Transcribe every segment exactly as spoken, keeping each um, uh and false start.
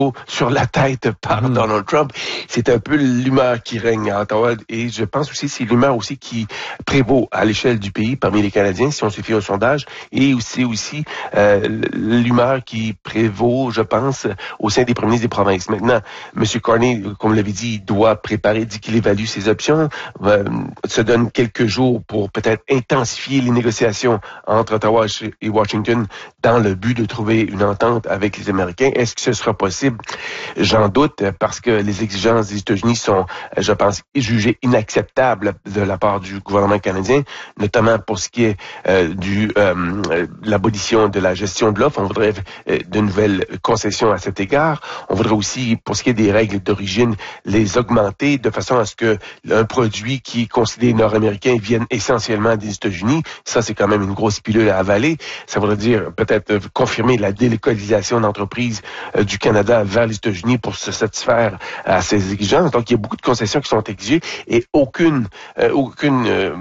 sur la tête par mmh. Donald Trump. C'est un peu l'humeur qui règne à Ottawa et je pense aussi c'est l'humeur aussi qui prévaut à l'échelle du pays parmi les Canadiens si on se fie au sondage et aussi aussi euh, l'humeur qui prévaut, je pense, au sein des premiers ministres des provinces. Maintenant, M. Carney, comme l'avait dit, il doit préparer, dit qu'il évalue ses options, euh, se donne quelques jours pour peut-être intensifier les négociations entre Ottawa et Washington dans le but de trouver une entente avec les Américains. Est-ce que ce sera possible? J'en doute parce que les exigences des États-Unis sont, je pense, jugées inacceptables de la part du gouvernement canadien, notamment pour ce qui est euh, du euh, l'abolition de la gestion de l'offre. On voudrait euh, de nouvelles concessions à cet égard. On voudrait aussi, pour ce qui est des règles d'origine, les augmenter de façon à ce que un produit qui est considéré nord-américain vienne essentiellement des États-Unis. Ça, c'est quand même une grosse pilule à avaler. Ça voudrait dire peut-être confirmer la délocalisation d'entreprises euh, du Canada vers les États-Unis pour se satisfaire à ces exigences. Donc, il y a beaucoup de concessions qui sont exigées et aucune, euh, aucune, euh,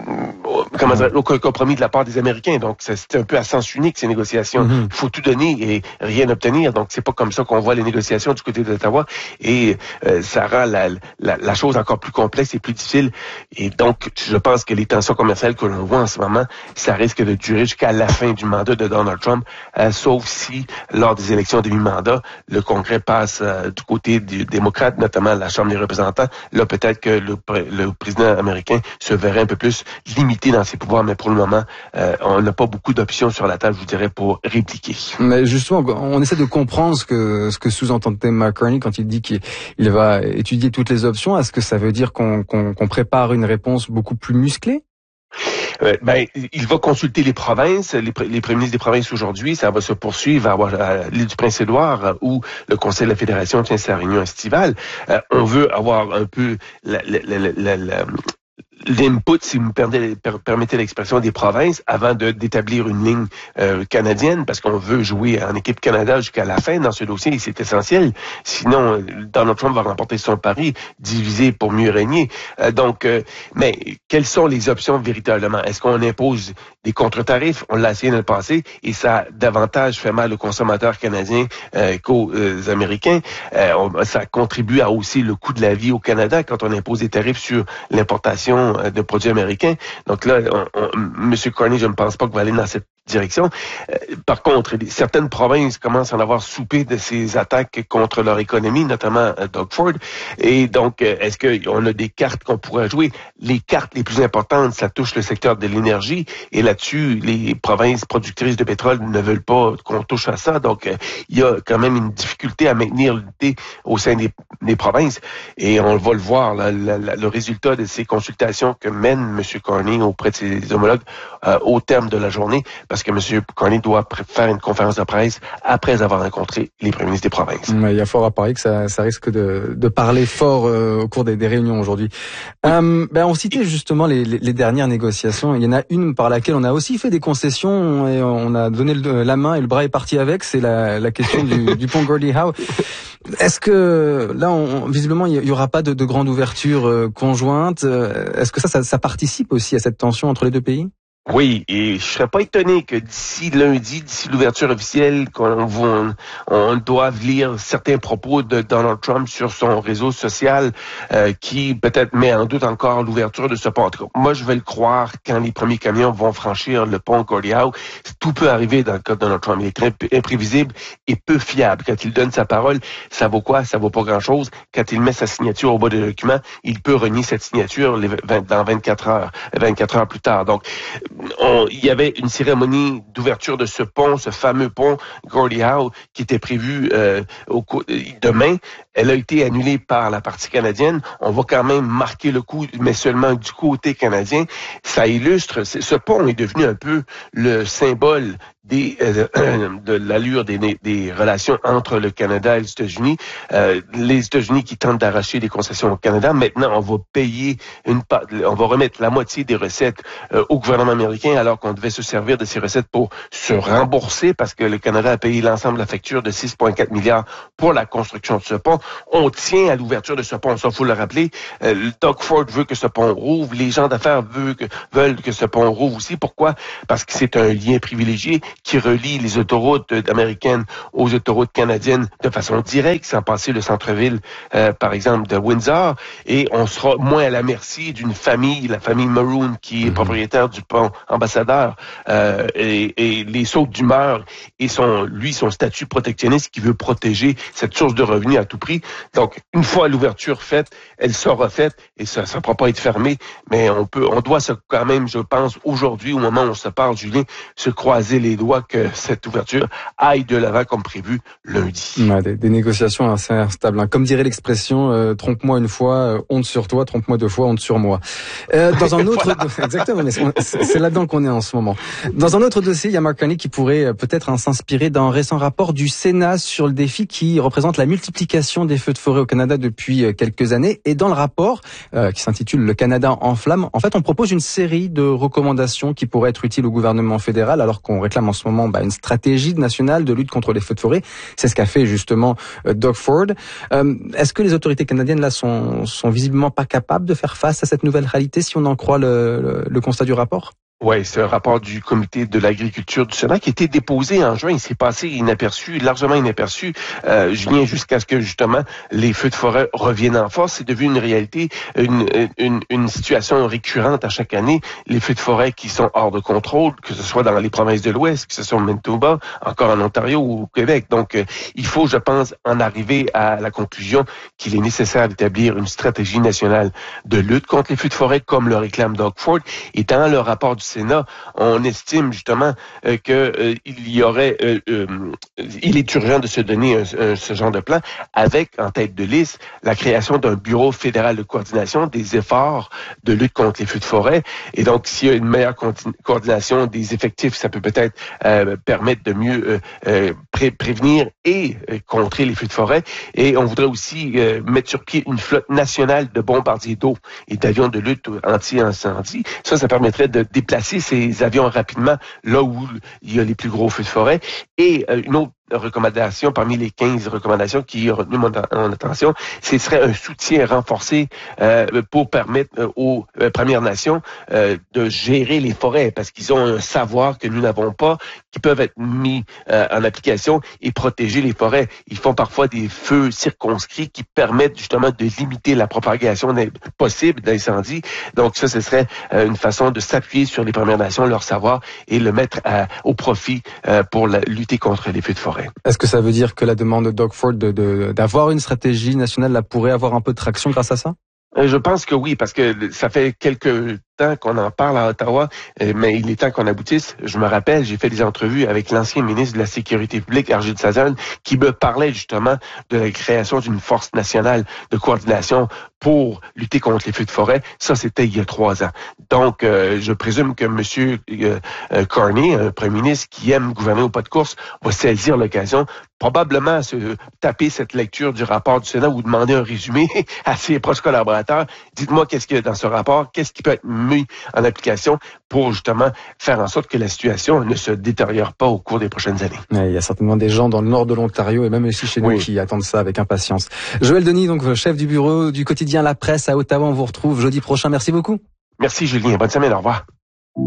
comment dire, aucun compromis de la part des Américains. Donc, c'est un peu à sens unique ces négociations. Il mm-hmm. faut tout donner et rien obtenir. Donc, c'est pas comme ça qu'on voit les négociations du côté d'Ottawa et euh, ça rend la, la, la chose encore plus complexe et plus difficile. Et donc, je pense que les tensions commerciales que l'on voit en ce moment, ça risque de durer jusqu'à la fin du mandat de Donald Trump, euh, sauf si, lors des élections de mi-mandat, le Congrès passe euh, du côté des démocrates, notamment la Chambre des représentants. Là, peut-être que le, le président américain se verrait un peu plus limité dans ses pouvoirs, mais pour le moment, euh, on n'a pas beaucoup d'options sur la table, je vous dirais, pour répliquer. Mais justement, on essaie de comprendre ce que, ce que sous-entend Tim Carney quand il dit qu'il il va étudier toutes les options. Est-ce que ça veut dire qu'on, qu'on, qu'on prépare une réponse beaucoup plus musclée? Euh, ben, il va consulter les provinces, les, les premiers ministres des provinces aujourd'hui. Ça va se poursuivre à, à l'île du Prince-Édouard où le Conseil de la Fédération tient sa réunion estivale. Euh, on veut avoir un peu la, la, la, la, la l'input, si vous me permettez, permettez l'expression, des provinces avant de, d'établir une ligne euh, canadienne, parce qu'on veut jouer en équipe Canada jusqu'à la fin dans ce dossier, et c'est essentiel. Sinon, Donald Trump va remporter son pari, diviser pour mieux régner. Euh, donc, euh, mais quelles sont les options véritablement? Est-ce qu'on impose des contre-tarifs? On l'a essayé dans le passé, et ça a davantage fait mal aux consommateurs canadiens euh, qu'aux euh, Américains. Euh, on, ça contribue à hausser le coût de la vie au Canada quand on impose des tarifs sur l'importation de produits américains. Donc là, on, on, M. Carney, je ne pense pas qu'il va aller dans cette direction. Euh, par contre, certaines provinces commencent à en avoir soupé de ces attaques contre leur économie, notamment euh, Doug Ford. Et donc, euh, est-ce qu'on a des cartes qu'on pourrait jouer? Les cartes les plus importantes, ça touche le secteur de l'énergie. Et là-dessus, les provinces productrices de pétrole ne veulent pas qu'on touche à ça. Donc, euh, il y a quand même une difficulté à maintenir l'unité au sein des, des provinces. Et on va le voir, là, la, la, le résultat de ces consultations que mène M. Carney auprès de ses homologues euh, au terme de la journée, parce que M. Carney doit faire une conférence de presse après avoir rencontré les premiers ministres des provinces. Il y a fort à parier que ça, ça risque de, de parler fort euh, au cours des, des réunions aujourd'hui. Euh, ben on citait justement les, les, les dernières négociations. Il y en a une par laquelle on a aussi fait des concessions et on a donné le, la main et le bras est parti avec. C'est la, la question du, du pont Gordie Howe. Est-ce que là, on, visiblement, il y aura pas de, de grande ouverture euh, conjointe? Est-ce que ça, ça, ça participe aussi à cette tension entre les deux pays? Oui, et je serais pas étonné que d'ici lundi, d'ici l'ouverture officielle, qu'on on, on doive lire certains propos de Donald Trump sur son réseau social euh, qui peut-être met en doute encore l'ouverture de ce pont. En tout cas, moi, je vais le croire quand les premiers camions vont franchir le pont Gordie Howe. Tout peut arriver dans le cas de Donald Trump. Il est très imprévisible et peu fiable. Quand il donne sa parole, ça vaut quoi? Ça vaut pas grand-chose. Quand il met sa signature au bas du document, il peut renier cette signature les vingt, dans vingt-quatre heures, vingt-quatre heures plus tard. Donc, On, il y avait une cérémonie d'ouverture de ce pont, ce fameux pont Gordie Howe, qui était prévue euh, au, demain. Elle a été annulée par la partie canadienne. On va quand même marquer le coup, mais seulement du côté canadien. Ça illustre, ce pont est devenu un peu le symbole des, euh, de l'allure des, des relations entre le Canada et les États-Unis. Euh, les États-Unis qui tentent d'arracher des concessions au Canada. Maintenant, on va payer une part, on va remettre la moitié des recettes euh, au gouvernement américain, alors qu'on devait se servir de ces recettes pour se rembourser, parce que le Canada a payé l'ensemble de la facture de six virgule quatre milliards pour la construction de ce pont. On tient à l'ouverture de ce pont. Ça, faut le rappeler. Euh, Doug Ford veut que ce pont rouvre. Les gens d'affaires veulent que, veulent que ce pont rouvre aussi. Pourquoi? Parce que c'est un lien privilégié qui relie les autoroutes américaines aux autoroutes canadiennes de façon directe, sans passer le centre-ville, euh, par exemple, de Windsor. Et on sera moins à la merci d'une famille, la famille Maroon, qui est mmh. propriétaire du pont Ambassadeur, euh, et, et les sautes d'humeur et son, lui, son statut protectionniste qui veut protéger cette source de revenus à tout prix. Donc, une fois l'ouverture faite, elle sera faite et ça ne pourra pas être fermé. Mais on peut, on doit se, quand même, je pense, aujourd'hui, au moment où on se parle, Julien, se croiser les doigts que cette ouverture aille de l'avant comme prévu lundi. Ouais, des, des négociations assez instables. Hein. Comme dirait l'expression, euh, trompe-moi une fois, euh, honte sur toi, trompe-moi deux fois, honte sur moi. Euh, dans un autre, voilà. Exactement, mais c'est, c'est là-dedans qu'on est en ce moment. Dans un autre dossier, il y a Mark Carney qui pourrait euh, peut-être hein, s'inspirer d'un récent rapport du Sénat sur le défi qui représente la multiplication des feux de forêt au Canada depuis euh, quelques années. Et dans le rapport, euh, qui s'intitule Le Canada en flammes, en fait, on propose une série de recommandations qui pourraient être utiles au gouvernement fédéral, alors qu'on réclame en ce moment bah, une stratégie nationale de lutte contre les feux de forêt. C'est ce qu'a fait justement euh, Doug Ford. Euh, est-ce que les autorités canadiennes là sont, sont visiblement pas capables de faire face à cette nouvelle réalité, si on en croit le, le, le constat du rapport? Oui, c'est un rapport du comité de l'agriculture du Sénat qui a été déposé en juin. Il s'est passé inaperçu, largement inaperçu, euh, Julien, jusqu'à ce que justement les feux de forêt reviennent en force. C'est devenu une réalité, une, une, une situation récurrente à chaque année. Les feux de forêt qui sont hors de contrôle, que ce soit dans les provinces de l'Ouest, que ce soit au Manitoba, encore en Ontario ou au Québec. Donc, euh, il faut, je pense, en arriver à la conclusion qu'il est nécessaire d'établir une stratégie nationale de lutte contre les feux de forêt, comme le réclame Doug Ford. Et dans le rapport du Sénat, on estime justement euh, que euh, il y aurait, euh, euh, il est urgent de se donner un, un, ce genre de plan avec en tête de liste la création d'un bureau fédéral de coordination des efforts de lutte contre les feux de forêt. Et donc, s'il y a une meilleure coordination des effectifs, ça peut peut-être euh, permettre de mieux euh, euh, pré- prévenir et euh, contrer les feux de forêt. Et on voudrait aussi euh, mettre sur pied une flotte nationale de bombardiers d'eau et d'avions de lutte anti-incendie. Ça, ça permettrait de déplacer ces avions rapidement là où il y a les plus gros feux de forêt. Et euh, une autre recommandation parmi les quinze recommandations qui ont retenu mon, mon attention, ce serait un soutien renforcé euh, pour permettre euh, aux euh, Premières Nations euh, de gérer les forêts parce qu'ils ont un savoir que nous n'avons pas, qui peuvent être mis euh, en application et protéger les forêts. Ils font parfois des feux circonscrits qui permettent justement de limiter la propagation possible d'incendies. Donc ça, ce serait euh, une façon de s'appuyer sur les Premières Nations, leur savoir et le mettre à, au profit euh, pour la, lutter contre les feux de forêt. Est-ce que ça veut dire que la demande de Doug Ford de, de, d'avoir une stratégie nationale là, pourrait avoir un peu de traction grâce à ça? Je pense que oui, parce que ça fait quelques temps qu'on en parle à Ottawa, mais il est temps qu'on aboutisse. Je me rappelle, j'ai fait des entrevues avec l'ancien ministre de la Sécurité publique, Arjit Sajjan, qui me parlait justement de la création d'une force nationale de coordination pour lutter contre les feux de forêt. Ça, c'était il y a trois ans. Donc, euh, je présume que M. Euh, Carney, un premier ministre qui aime gouverner au pas de course, va saisir l'occasion, probablement se taper cette lecture du rapport du Sénat ou demander un résumé à ses proches collaborateurs. Dites-moi qu'est-ce qu'il y a dans ce rapport, qu'est-ce qui peut être mis en application pour justement faire en sorte que la situation ne se détériore pas au cours des prochaines années. Ouais, il y a certainement des gens dans le nord de l'Ontario et même ici chez nous oui. qui attendent ça avec impatience. Joël Denis, donc chef du bureau du quotidien La Presse à Ottawa, on vous retrouve jeudi prochain. Merci beaucoup. Merci Julien, bonne semaine, au revoir.